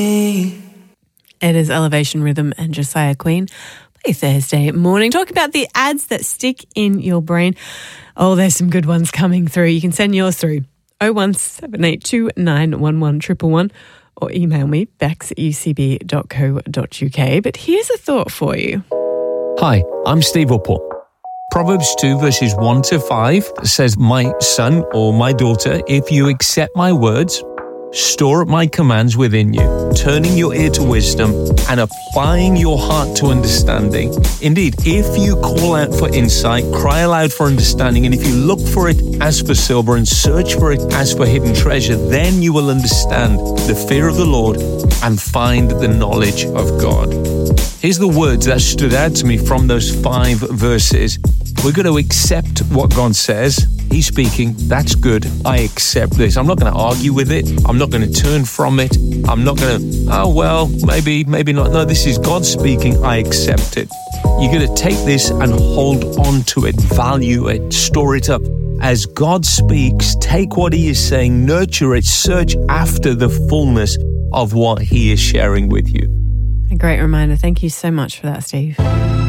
It is Elevation Rhythm and Josiah Queen by Thursday morning. Talk about the ads that stick in your brain. Oh, there's some good ones coming through. You can send yours through 01782 911 111 or email me, bex@ucb.co.uk. But here's a thought for you. Hi, I'm Steve Uppal. Proverbs 2 verses 1 to 5 says, "My son or my daughter, if you accept my words, store up my commands within you, turning your ear to wisdom and applying your heart to understanding. Indeed, if you call out for insight, cry aloud for understanding, and if you look for it as for silver and search for it as for hidden treasure, then you will understand the fear of the Lord and find the knowledge of God." Here's the words that stood out to me from those 5 verses. We're going to accept what God says. He's speaking. That's good. I accept this. I'm not going to argue with it. I'm not going to turn from it. I'm not going to, maybe not. No, this is God speaking. I accept it. You're going to take this and hold on to it, value it, store it up. As God speaks, take what He is saying, nurture it, search after the fullness of what He is sharing with you. A great reminder. Thank you so much for that, Steve.